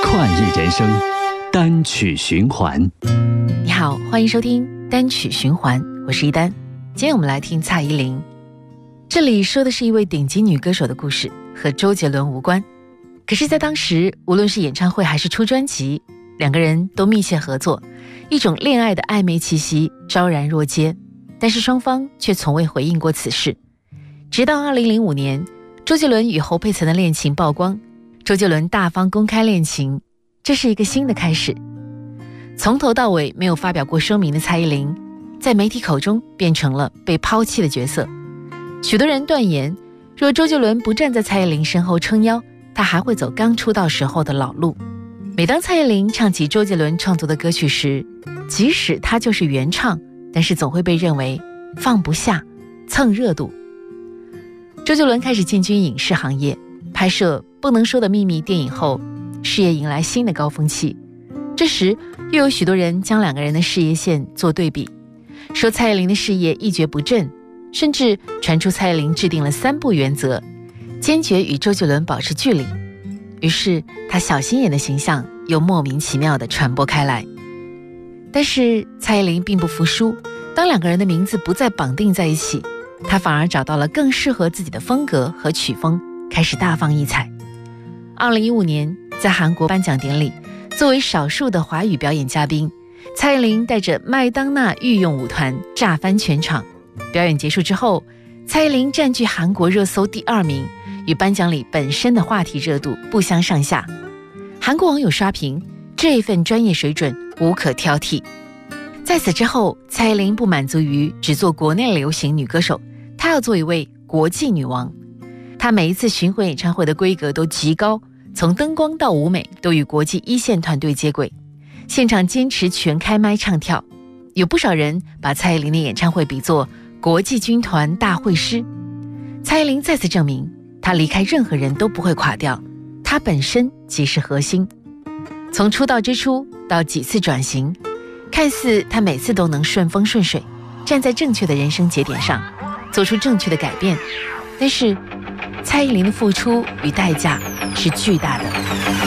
快意人生，单曲循环。 你好，欢迎收听单曲循环，我是一丹。今天我们来听蔡依林。这里说的是一位顶级女歌手的故事，和周杰伦无关。可是在当时，无论是演唱会还是出专辑，两个人都密切合作，一种恋爱的暧昧气息昭然若揭，但是双方却从未回应过此事。直到2005年，周杰伦与侯佩岑的恋情曝光，周杰伦大方公开恋情，这是一个新的开始。从头到尾没有发表过声明的蔡依林，在媒体口中变成了被抛弃的角色。许多人断言，若周杰伦不站在蔡依林身后撑腰，他还会走刚出道时候的老路。每当蔡依林唱起周杰伦创作的歌曲时，即使他就是原唱，但是总会被认为放不下，蹭热度。周杰伦开始进军影视行业，拍摄《不能说的秘密》电影后，事业迎来新的高峰期。这时又有许多人将两个人的事业线做对比，说蔡依林的事业一蹶不振，甚至传出蔡依林制定了3不原则，坚决与周杰伦保持距离。于是她小心眼的形象又莫名其妙地传播开来。但是蔡依林并不服输，当两个人的名字不再绑定在一起，她反而找到了更适合自己的风格和曲风，开始大放异彩。2015年，在韩国颁奖典礼，作为少数的华语表演嘉宾，蔡依林带着麦当娜御用舞团炸翻全场。表演结束之后，蔡依林占据韩国热搜第2名，与颁奖礼本身的话题热度不相上下。韩国网友刷屏，这一份专业水准无可挑剔。在此之后，蔡依林不满足于只做国内流行女歌手，她要做一位国际女王。她每一次巡回演唱会的规格都极高，从灯光到舞美都与国际一线团队接轨，现场坚持全开麦唱跳。有不少人把蔡依林的演唱会比作国际军团大会师。蔡依林再次证明，她离开任何人都不会垮掉，她本身即是核心。从出道之初到几次转型，看似她每次都能顺风顺水，站在正确的人生节点上，做出正确的改变，但是蔡依林的付出与代价是巨大的。